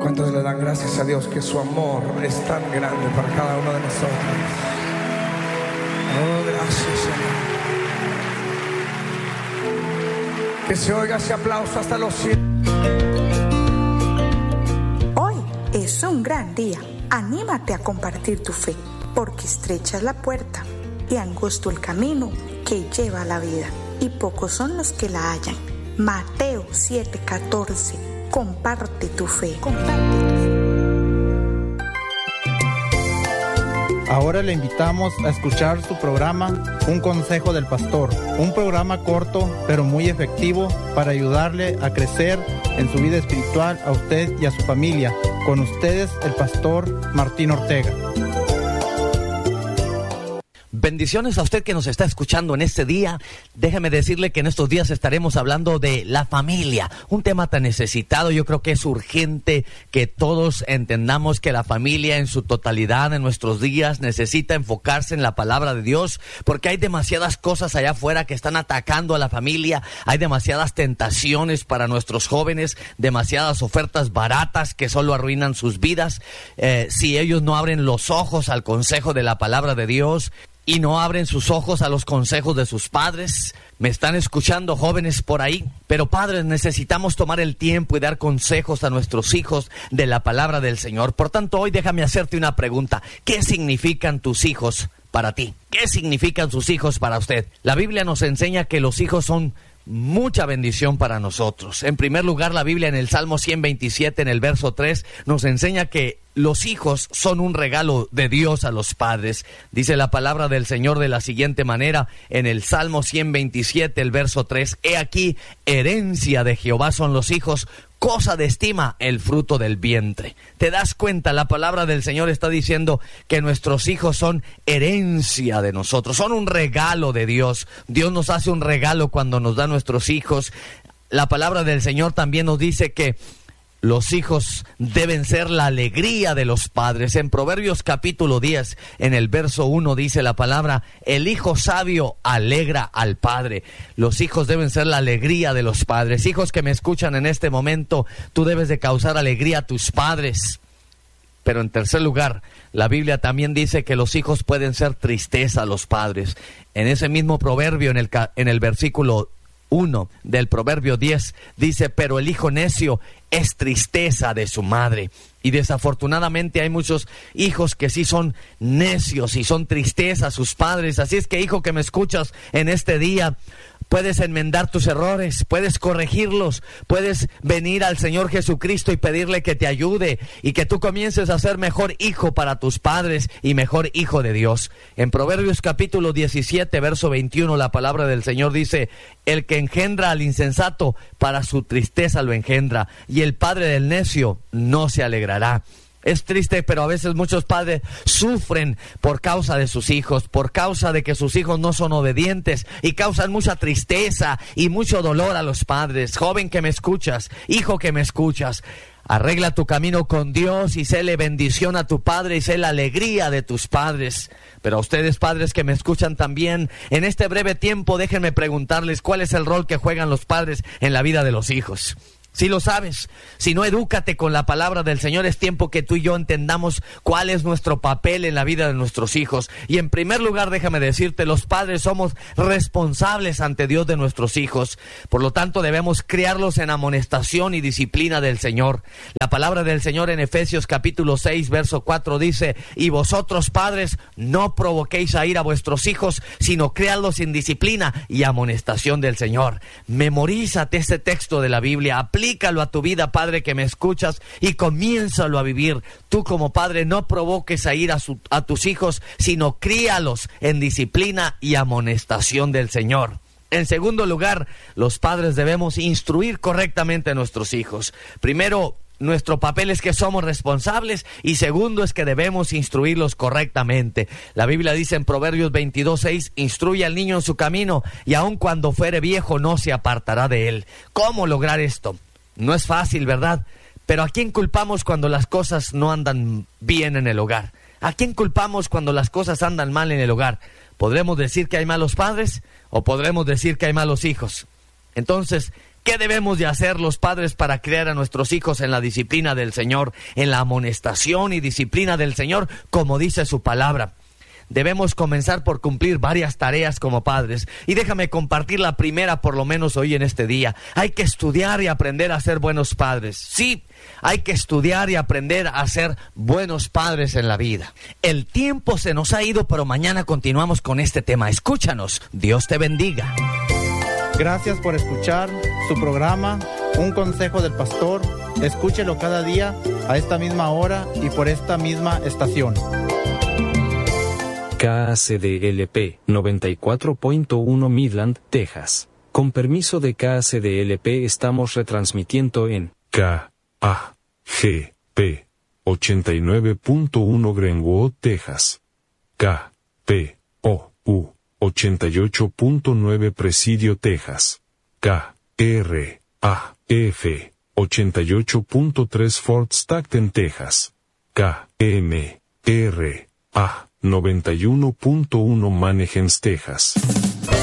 ¿Cuántos le dan gracias a Dios que su amor es tan grande para cada uno de nosotros? Oh, gracias, Señor. Que se oiga ese aplauso hasta los cielos. Hoy es un gran día. Anímate a compartir tu fe, porque estrecha es la puerta y angosto el camino que lleva a la vida, y pocos son los que la hallan. Mateo 7:14. Comparte tu fe. Ahora le invitamos a escuchar su programa Un Consejo del Pastor, un programa corto pero muy efectivo para ayudarle a crecer en su vida espiritual a usted y a su familia. Con ustedes, el pastor Martín Ortega. Bendiciones a usted que nos está escuchando en este día. Déjeme decirle que en estos días estaremos hablando de la familia, un tema tan necesitado. Yo creo que es urgente que todos entendamos que la familia en su totalidad en nuestros días necesita enfocarse en la palabra de Dios, porque hay demasiadas cosas allá afuera que están atacando a la familia. Hay demasiadas tentaciones para nuestros jóvenes, demasiadas ofertas baratas que solo arruinan sus vidas. Si ellos no abren los ojos al consejo de la palabra de Dios y no abren sus ojos a los consejos de sus padres. Me están escuchando jóvenes por ahí, pero padres, necesitamos tomar el tiempo y dar consejos a nuestros hijos de la palabra del Señor. Por tanto, hoy déjame hacerte una pregunta. ¿Qué significan tus hijos para ti? ¿Qué significan sus hijos para usted? La Biblia nos enseña que los hijos son mucha bendición para nosotros. En primer lugar, la Biblia en el Salmo 127, en el verso 3, nos enseña que los hijos son un regalo de Dios a los padres. Dice la palabra del Señor de la siguiente manera, en el Salmo 127, el verso 3, he aquí, herencia de Jehová son los hijos, cosa de estima el fruto del vientre. ¿Te das cuenta? La palabra del Señor está diciendo que nuestros hijos son herencia de nosotros, son un regalo de Dios. Dios nos hace un regalo cuando nos da nuestros hijos. La palabra del Señor también nos dice que los hijos deben ser la alegría de los padres. En Proverbios capítulo 10, en el verso 1 dice la palabra, el hijo sabio alegra al padre. Los hijos deben ser la alegría de los padres. Hijos que me escuchan en este momento, tú debes de causar alegría a tus padres. Pero en tercer lugar, la Biblia también dice que los hijos pueden ser tristeza a los padres. En ese mismo proverbio, en el versículo 1 del Proverbio 10, dice, pero el hijo necio es tristeza de su madre. Y desafortunadamente hay muchos hijos que sí son necios y son tristeza a sus padres. Así es que, hijo que me escuchas en este día, puedes enmendar tus errores, puedes corregirlos, puedes venir al Señor Jesucristo y pedirle que te ayude y que tú comiences a ser mejor hijo para tus padres y mejor hijo de Dios. En Proverbios capítulo 17, verso 21, la palabra del Señor dice, el que engendra al insensato, para su tristeza lo engendra, y el padre del necio no se alegrará. Es triste, pero a veces muchos padres sufren por causa de sus hijos, por causa de que sus hijos no son obedientes, y causan mucha tristeza y mucho dolor a los padres. Joven que me escuchas, hijo que me escuchas, arregla tu camino con Dios y séle bendición a tu padre y sé la alegría de tus padres. Pero a ustedes, padres que me escuchan también, en este breve tiempo déjenme preguntarles cuál es el rol que juegan los padres en la vida de los hijos. Si lo sabes, si no, edúcate con la palabra del Señor. Es tiempo que tú y yo entendamos cuál es nuestro papel en la vida de nuestros hijos. Y en primer lugar, déjame decirte, los padres somos responsables ante Dios de nuestros hijos. Por lo tanto, debemos criarlos en amonestación y disciplina del Señor. La palabra del Señor en Efesios capítulo 6, verso 4 dice, y vosotros, padres, no provoquéis a ira a vuestros hijos, sino criadlos en disciplina y amonestación del Señor. Memorízate este texto de la Biblia, aplícalo a tu vida, padre que me escuchas, y comiénzalo a vivir. Tú como padre no provoques a ir a tus hijos, sino críalos en disciplina y amonestación del Señor. En segundo lugar, los padres debemos instruir correctamente a nuestros hijos. Primero, nuestro papel es que somos responsables, y segundo es que debemos instruirlos correctamente. La Biblia dice en Proverbios 22:6, instruye al niño en su camino, y aun cuando fuere viejo no se apartará de él. ¿Cómo lograr esto? No es fácil, ¿verdad? Pero ¿a quién culpamos cuando las cosas no andan bien en el hogar? ¿A quién culpamos cuando las cosas andan mal en el hogar? ¿Podremos decir que hay malos padres o podremos decir que hay malos hijos? Entonces, ¿Qué debemos de hacer los padres para criar a nuestros hijos en la disciplina del Señor, en la amonestación y disciplina del Señor, como dice su palabra? Debemos comenzar por cumplir varias tareas como padres. Y déjame compartir la primera, por lo menos hoy en este día. Hay que estudiar y aprender a ser buenos padres. Sí, hay que estudiar y aprender a ser buenos padres en la vida. El tiempo se nos ha ido, pero mañana continuamos con este tema. Escúchanos. Dios te bendiga. Gracias por escuchar su programa, Un Consejo del Pastor. Escúchelo cada día a esta misma hora y por esta misma estación. KACDLP 94.1 Midland, Texas. Con permiso de KACDLP estamos retransmitiendo en KAGP 89.1 Greenwood, Texas. KPOU 88.9 Presidio, Texas. KRAF 88.3 Fort Stockton, Texas. KMRA 91.1 Mannheim, Texas.